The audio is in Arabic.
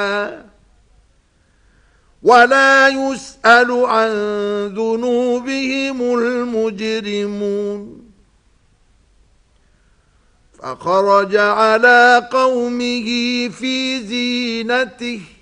ولا يسأل عن ذنوبهم المجرمون فخرج على قومه في زينته